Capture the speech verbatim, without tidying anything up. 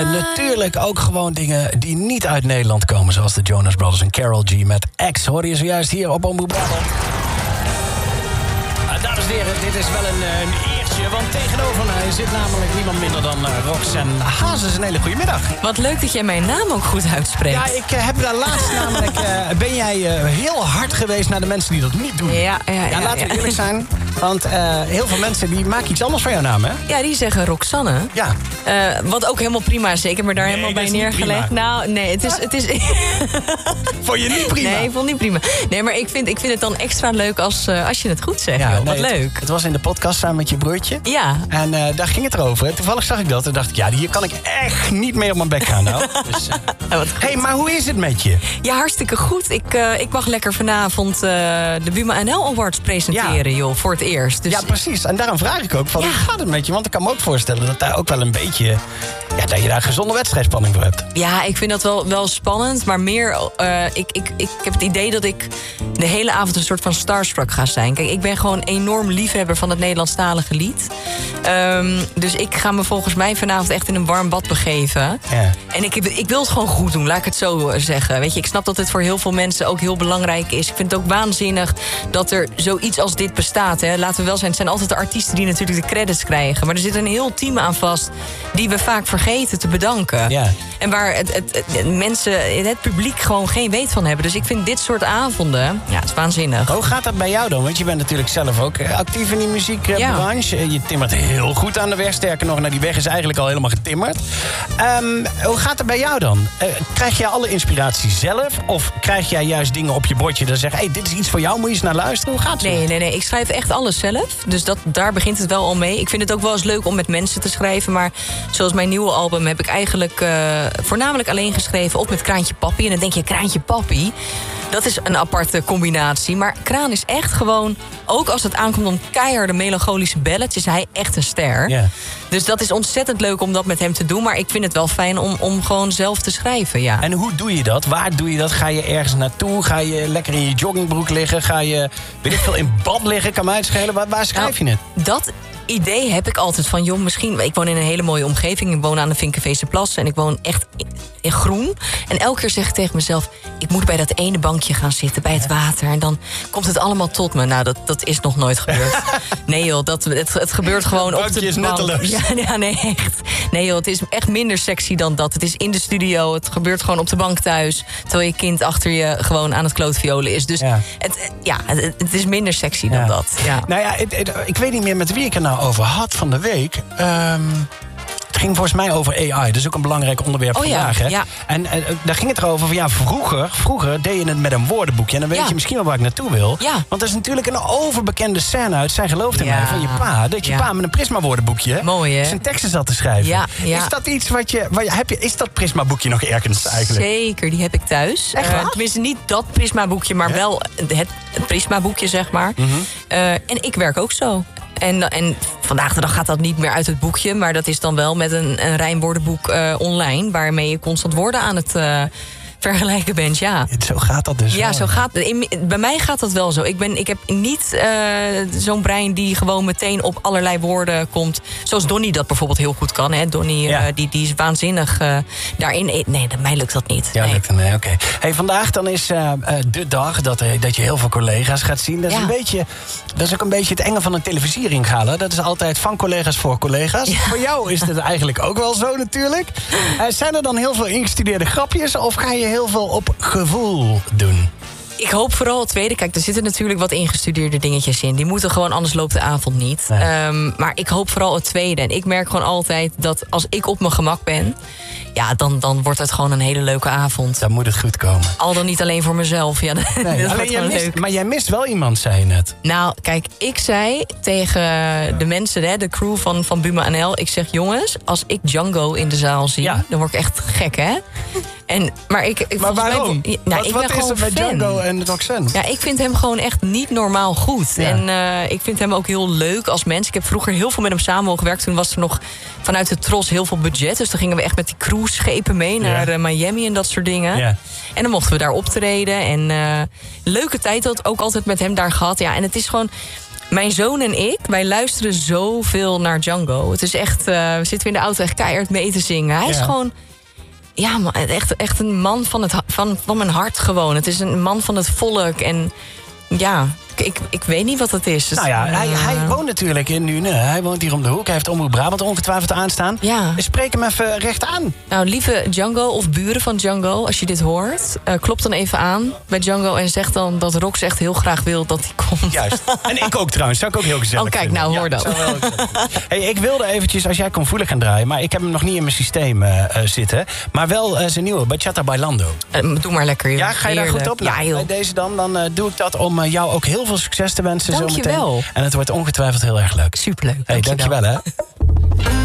Natuurlijk ook gewoon dingen die niet uit Nederland komen, zoals de Jonas Brothers en Karol G met X. Hoorde je zojuist hier op Omroep Brabant. Uh, dames en heren, dit is wel een, een eertje, want tegenover mij zit namelijk niemand minder dan uh, Roxanne Hazes. Een hele goede middag. Wat leuk dat jij mijn naam ook goed uitspreekt. Ja, ik uh, heb daar laatst namelijk... Uh, ben jij uh, heel hard geweest naar de mensen die dat niet doen? Ja, ja, ja. ja laten we ja. eerlijk zijn. Want uh, heel veel mensen die maken iets anders van jouw naam, hè? Ja, die zeggen Roxanne. Ja. Uh, wat ook helemaal prima is. Ik heb me daar Nee, helemaal bij dat is niet neergelegd. prima. Nou, nee, het is... Het is Vond je niet prima? Nee, ik vond het niet prima. Nee, maar ik vind, ik vind het dan extra leuk als, uh, als je het goed zegt. Ja, joh. nee, Wat het, leuk. Het was in de podcast samen met je broertje. Ja. En uh, daar ging het erover. En toevallig zag ik dat en dacht ik, ja, hier kan ik echt niet mee op mijn bek gaan. Nou. Dus, uh... Ja, wat hey, maar hoe is het met je? Ja, hartstikke goed. Ik, uh, ik mag lekker vanavond uh, de Buma N L Awards presenteren, Ja. joh, voor het eerst. Dus Ja, precies. En daarom vraag ik ook van, Ja. hoe gaat het met je? Want ik kan me ook voorstellen dat daar ook wel een beetje... Ja, dat je daar gezonde wedstrijdspanning voor hebt. Ja, ik vind dat wel, wel spannend. Maar meer, uh, ik, ik, ik heb het idee dat ik de hele avond een soort van starstruck ga zijn. Kijk, ik ben gewoon enorm liefhebber van het Nederlandstalige lied. Um, dus ik ga me volgens mij vanavond echt in een warm bad begeven. Ja. En ik, ik wil het gewoon goed doen, laat ik het zo zeggen. Weet je, ik snap dat het voor heel veel mensen ook heel belangrijk is. Ik vind het ook waanzinnig dat er zoiets als dit bestaat. Hè. Laten we wel zijn, het zijn altijd de artiesten die natuurlijk de credits krijgen. Maar er zit een heel team aan vast die we vaak vergeten te bedanken. Ja. En waar het, het, het, mensen, het publiek gewoon geen weet van hebben. Dus ik vind dit soort avonden, ja, het is waanzinnig. Hoe gaat dat bij jou dan? Want je bent natuurlijk zelf ook eh, actief in die muziekbranche. Ja. Je timmert heel goed aan de weg. Sterker nog, nou, die weg is eigenlijk al helemaal getimmerd. Um, hoe gaat het bij jou dan? Uh, krijg jij alle inspiratie zelf? Of krijg jij juist dingen op je bordje dat zeggen... hey, dit is iets voor jou, moet je eens naar luisteren? Hoe gaat het? Nee, nee, nee. Ik schrijf echt alles zelf. Dus dat, daar begint het wel al mee. Ik vind het ook wel eens leuk om met mensen te schrijven. Maar zoals mijn nieuwe album heb ik eigenlijk uh, voornamelijk alleen geschreven. Ook met Kraantje Papi. En dan denk je, Kraantje Papi... Dat is een aparte combinatie. Maar Kraan is echt gewoon... ook als het aankomt om keiharde melancholische ballads... is hij echt een ster. Yeah. Dus dat is ontzettend leuk om dat met hem te doen. Maar ik vind het wel fijn om, om gewoon zelf te schrijven, ja. En hoe doe je dat? Waar doe je dat? Ga je ergens naartoe? Ga je lekker in je joggingbroek liggen? Ga je, weet ik veel, in bad liggen? Kan mij het schelen. Waar, waar schrijf je nou, het? Dat idee heb ik altijd van, joh, misschien... Ik woon in een hele mooie omgeving. Ik woon aan de Vinkenveese Plas. En ik woon echt in groen. En elke keer zeg ik tegen mezelf... ik moet bij dat ene bankje gaan zitten, bij het water. En dan komt het allemaal tot me. Nou, dat, dat is nog nooit gebeurd. Nee joh, dat, het, het gebeurt gewoon op de is bank. nutteloos. Ja, ja, nee, echt. Nee joh, het is echt minder sexy dan dat. Het is in de studio, het gebeurt gewoon op de bank thuis... terwijl je kind achter je gewoon aan het klootviolen is. Dus Ja. Het, ja, het, het is minder sexy dan Ja. dat. Ja. Nou ja, het, het, ik weet niet meer met wie ik het nou over had van de week. Um, het ging volgens mij over A I. Dat is ook een belangrijk onderwerp Oh ja, vandaag. Hè? ja. En, en daar ging het erover van, ja, vroeger, vroeger deed je het met een woordenboekje. En dan weet Ja. je misschien wel waar ik naartoe wil. Ja. Want dat is natuurlijk een overbekende scène uit Zij gelooft in Ja. mij van je pa. Dat je Ja. pa met een Prisma-woordenboekje Mooi, hè? zijn teksten zat te schrijven. Ja, ja. Is dat iets wat je, wat je, heb je... Is dat Prisma-boekje nog ergens eigenlijk? Zeker, die heb ik thuis. Echt Uh, waar? tenminste, niet dat Prisma-boekje, maar Ja? wel het, het Prisma-boekje, zeg maar. Mhm. Uh, en ik werk ook zo. En, en vandaag de dag gaat dat niet meer uit het boekje... maar dat is dan wel met een, een rijmwoordenboek uh, online... waarmee je constant woorden aan het... Uh, vergelijken bent, ja. Zo gaat dat dus Ja, wel. zo gaat in, bij mij gaat dat wel zo. Ik, ben, ik heb niet uh, zo'n brein die gewoon meteen op allerlei woorden komt. Zoals Donnie dat bijvoorbeeld heel goed kan. Hè? Donnie Ja. uh, die, die is waanzinnig uh, daarin. Nee, bij mij lukt dat niet. Ja, nee. lukt het, nee, oké. Hey, vandaag dan is uh, uh, de dag dat, uh, dat je heel veel collega's gaat zien. Dat is, Ja. een beetje, dat is ook een beetje het enge van een televisiering halen. Dat is altijd van collega's voor collega's. Ja. Voor jou is het eigenlijk ook wel zo natuurlijk. Uh, zijn er dan heel veel ingestudeerde grapjes of ga je heel veel op gevoel doen? Ik hoop vooral het tweede. Kijk, er zitten natuurlijk wat ingestudeerde dingetjes in. Die moeten gewoon, anders loopt de avond niet. Nee. Um, maar ik hoop vooral het tweede. En ik merk gewoon altijd dat als ik op mijn gemak ben... ja, dan, dan wordt het gewoon een hele leuke avond. Dan moet het goed komen. Al dan niet alleen voor mezelf. Ja, dat Nee, wordt alleen jij gewoon mist, leuk. maar jij mist wel iemand, zei je net. Nou, kijk, ik zei tegen de mensen, hè, de crew van, van Buma N L... ik zeg, jongens, als ik Django in de zaal zie... Ja. dan word ik echt gek, hè? En, maar ik, ik, Maar volgens waarom? Mij, nou, wat ik wat ben is gewoon er met fan. Django en Roxanne? Ja, ik vind hem gewoon echt niet normaal goed. Ja. En uh, ik vind hem ook heel leuk als mens. Ik heb vroeger heel veel met hem samen mogen werken. Toen was er nog vanuit de Tros heel veel budget. Dus dan gingen we echt met die cruiseschepen mee naar Ja. uh, Miami en dat soort dingen. Ja. En dan mochten we daar optreden. En uh, leuke tijd had ook altijd met hem daar gehad. Ja, en het is gewoon... Mijn zoon en ik, wij luisteren zoveel naar Django. Het is echt, uh, we zitten in de auto echt keihard mee te zingen. Hij is Ja. gewoon, ja, man, echt, echt een man van, het, van, van mijn hart gewoon. Het is een man van het volk en ja... Ik, ik weet niet wat het is. Nou ja, hij, hij woont natuurlijk in Nune. Hij woont hier om de hoek. Hij heeft Omroep Brabant ongetwijfeld aanstaan. Ja. Spreek hem even recht aan. Nou, lieve Django of buren van Django, als je dit hoort... Uh, klop dan even aan bij Django en zeg dan dat Rox echt heel graag wil dat hij komt. Juist. En ik ook trouwens. Zou ik ook heel gezellig Oh, kijk, vinden. nou, hoor Ja, dat. zou wel gezellig vinden. Hey, ik wilde eventjes, als jij kon voelen gaan draaien... maar ik heb hem nog niet in mijn systeem uh, uh, zitten. Maar wel uh, zijn nieuwe, Bachata Bailando. Uh, doe maar lekker, joh. Ja, ga je daar Heerlijk. goed op? Nou, Ja, joh. bij deze dan, dan uh, doe ik dat om uh, jou ook heel veel succes te wensen. Dank je zometeen. wel. En het wordt ongetwijfeld heel erg leuk. Superleuk. Hey, Dank je wel. dankjewel hè.